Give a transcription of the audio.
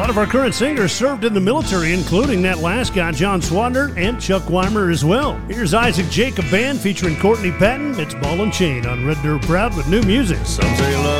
lot of our current singers served in the military, including that last guy, John Swadner, and Chuck Weimer as well. Here's Isaac Jacob Band featuring Courtney Patton. It's Ball and Chain on Red Dirt Proud with new music. Some say love